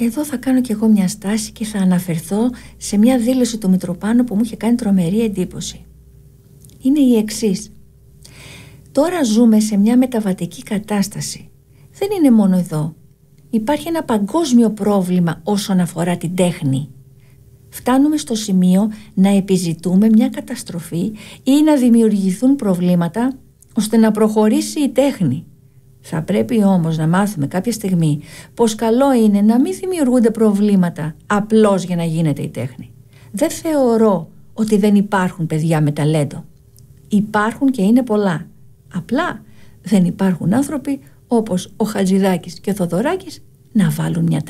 Εδώ θα κάνω κι εγώ μια στάση και θα αναφερθώ σε μια δήλωση του Μητροπάνου που μου είχε κάνει τρομερή εντύπωση. Είναι η εξής. Τώρα ζούμε σε μια μεταβατική κατάσταση. Δεν είναι μόνο εδώ. Υπάρχει ένα παγκόσμιο πρόβλημα όσον αφορά την τέχνη. Φτάνουμε στο σημείο να επιζητούμε μια καταστροφή ή να δημιουργηθούν προβλήματα ώστε να προχωρήσει η τέχνη. Θα πρέπει όμως να μάθουμε κάποια στιγμή πως καλό είναι να μην δημιουργούνται προβλήματα απλώς για να γίνεται η τέχνη. Δεν θεωρώ ότι δεν υπάρχουν παιδιά με ταλέντο. Υπάρχουν και είναι πολλά. Απλά δεν υπάρχουν άνθρωποι όπως ο Χατζηδάκης και ο Θοδωράκης να βάλουν μια